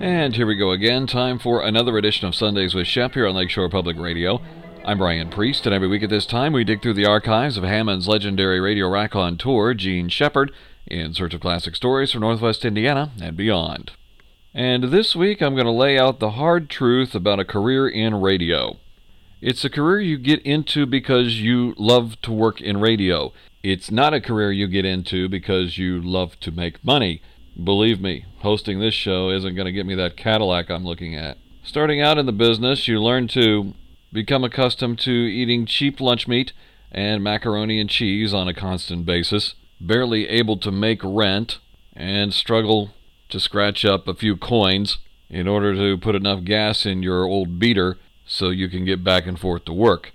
And here we go again. Time for another edition of Sundays with Shep here on Lakeshore Public Radio. I'm Brian Priest, and every week at this time we dig through the archives of Hammond's legendary radio raconteur, Gene Shepard, in search of classic stories from Northwest Indiana and beyond. And this week I'm going to lay out the hard truth about a career in radio. It's a career you get into because you love to work in radio. It's not a career you get into because you love to make money. Believe me, hosting this show isn't going to get me that Cadillac I'm looking at. Starting out in the business, you learn to become accustomed to eating cheap lunch meat and macaroni and cheese on a constant basis, barely able to make rent, and struggle to scratch up a few coins in order to put enough gas in your old beater so you can get back and forth to work,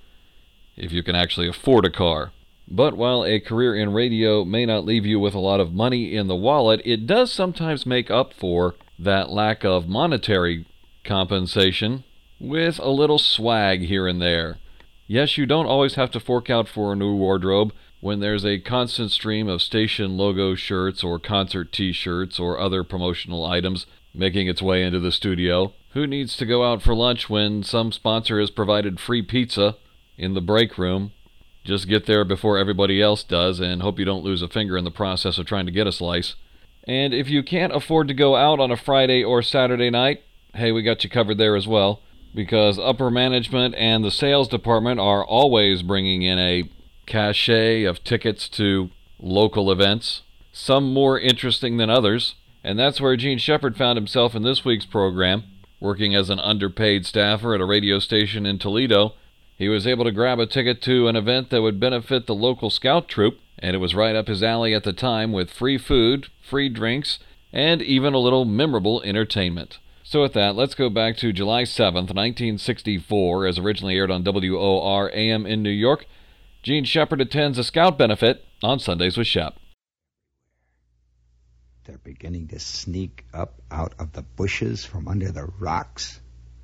if you can actually afford a car. But while a career in radio may not leave you with a lot of money in the wallet, it does sometimes make up for that lack of monetary compensation with a little swag here and there. Yes, you don't always have to fork out for a new wardrobe when there's a constant stream of station logo shirts or concert t-shirts or other promotional items making its way into the studio. Who needs to go out for lunch when some sponsor has provided free pizza in the break room? Just get there before everybody else does and hope you don't lose a finger in the process of trying to get a slice. And if you can't afford to go out on a Friday or Saturday night, hey, we got you covered there as well, because upper management and the sales department are always bringing in a cachet of tickets to local events, some more interesting than others. And that's where Gene Shepard found himself in this week's program, working as an underpaid staffer at a radio station in Toledo. He was able to grab a ticket to an event that would benefit the local scout troop, and it was right up his alley at the time with free food, free drinks, and even a little memorable entertainment. So with that, let's go back to July 7th, 1964, as originally aired on WOR AM in New York. Gene Shepard attends a scout benefit on Sundays with Shep. They're beginning to sneak up out of the bushes from under the rocks.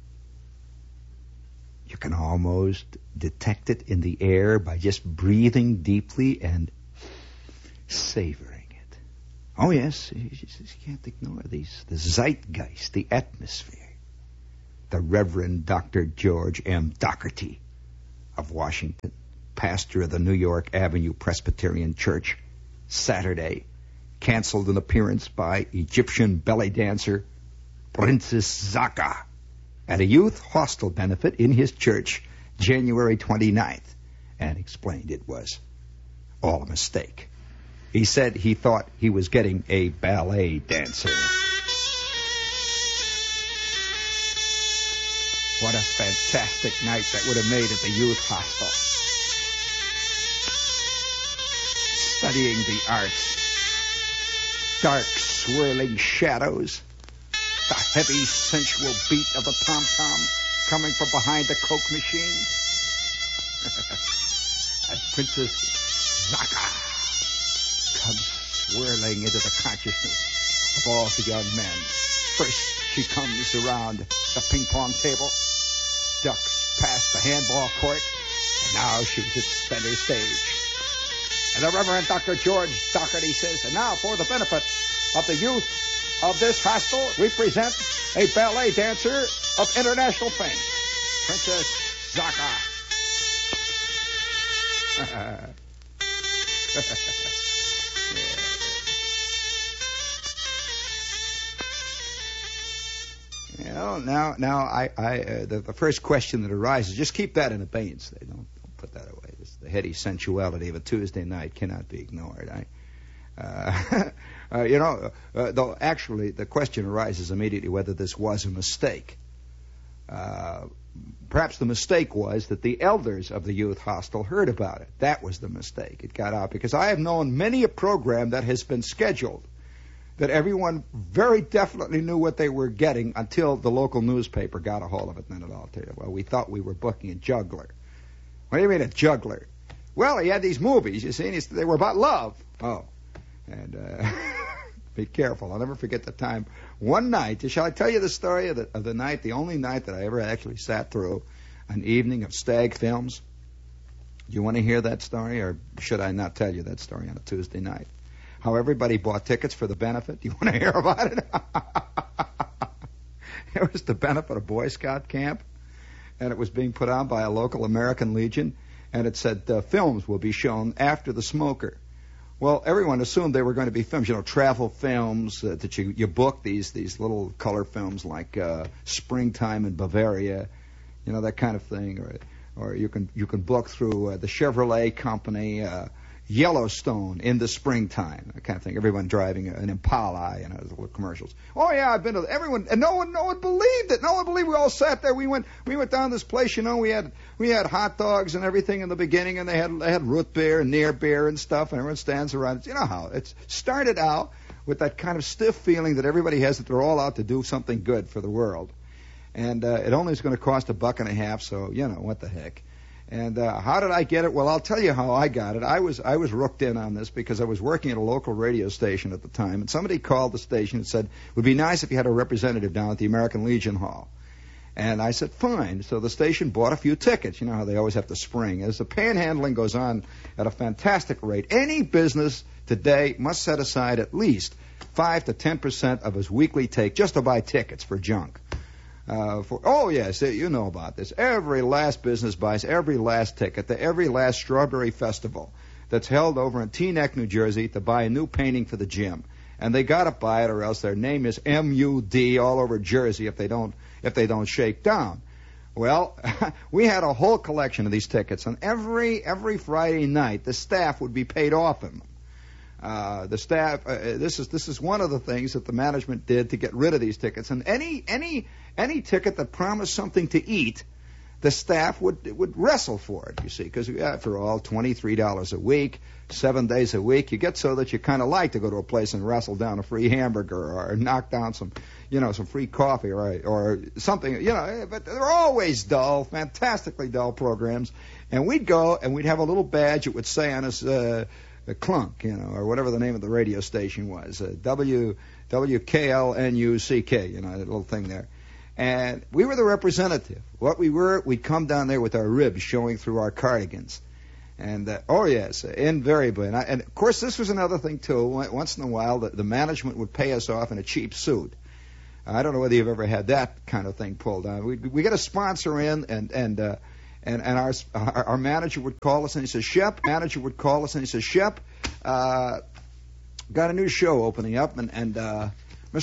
You can almost detect it in the air by just breathing deeply and savoring it. Oh, yes, you just can't ignore these. The zeitgeist, the atmosphere. The Reverend Dr. George M. Dougherty of Washington, pastor of the New York Avenue Presbyterian Church, Saturday, canceled an appearance by Egyptian belly dancer Princess Zaka at a youth hostel benefit in his church, January 29th, and explained it was all a mistake. He said he thought he was getting a ballet dancer. What a fantastic night that would have made at the youth hostel. Studying the arts, dark swirling shadows, the heavy, sensual beat of the tom-tom coming from behind the Coke machine. And Princess Zaka comes swirling into the consciousness of all the young men. First, she comes around the ping-pong table, ducks past the handball court, and now she's at center stage. And the Reverend Dr. George Dougherty says, and now for the benefit of the youth of this hostel, we present a ballet dancer of international fame, Princess Zaka. You know, now, the first question that arises, just keep that in abeyance. Don't put that away. The heady sensuality of a Tuesday night cannot be ignored. Though actually the question arises immediately whether this was a mistake. Perhaps the mistake was that the elders of the youth hostel heard about it. That was the mistake. It got out because I have known many a program that has been scheduled that everyone very definitely knew what they were getting until the local newspaper got a hold of it. And then it all turned out, well, we thought we were booking a juggler. What do you mean a juggler? Well, he had these movies, you see, and they were about love. Oh. And be careful. I'll never forget the time. One night, shall I tell you the story of the night, the only night that I ever actually sat through an evening of Stag Films? Do you want to hear that story, or should I not tell you that story on a Tuesday night? How everybody bought tickets for the benefit? Do you want to hear about it? It was to benefit a Boy Scout camp, and it was being put on by a local American Legion, and it said films will be shown after the smoker. Well, everyone assumed they were going to be films, travel films that you book, these little color films like Springtime in Bavaria, that kind of thing, or you can book through the Chevrolet company, Yellowstone in the springtime, that kind of thing. Everyone driving an Impala, those little commercials. Oh yeah, I've been to everyone, and no one believed it. No one believed. We all sat there. We went down this place. We had hot dogs and everything in the beginning, and they had root beer and near beer and stuff, and everyone stands around. You know how it started out with that kind of stiff feeling that everybody has that they're all out to do something good for the world, and it only is going to cost $1.50. So what the heck. And how did I get it? Well, I'll tell you how I got it. I was rooked in on this because I was working at a local radio station at the time, and somebody called the station and said, it would be nice if you had a representative down at the American Legion Hall. And I said, fine. So the station bought a few tickets. You know how they always have to spring. As the panhandling goes on at a fantastic rate, any business today must set aside at least 5 to 10% of his weekly take just to buy tickets for junk. Yes, you know about this. Every last business buys every last ticket to every last Strawberry Festival that's held over in Teaneck, New Jersey, to buy a new painting for the gym. And they got to buy it, or else their name is MUD all over Jersey if they don't shake down. Well, we had a whole collection of these tickets, and every Friday night the staff would be paid off in them. The staff. This is one of the things that the management did to get rid of these tickets. And any ticket that promised something to eat, the staff would wrestle for it. You see, because after all, $23 a week, 7 days a week, you get so that you kind of like to go to a place and wrestle down a free hamburger or knock down some free coffee or something. But they're always dull, fantastically dull programs. And we'd go and we'd have a little badge. It would say on us. Clunk, or whatever the name of the radio station was, WKLNUCK, that little thing there. And we were the representative. What we were, we'd come down there with our ribs showing through our cardigans. And, invariably. And of course, this was another thing, too. Once in a while, the management would pay us off in a cheap suit. I don't know whether you've ever had that kind of thing pulled on. We get a sponsor in, and our manager would call us and he says, Shep, got a new show opening up, and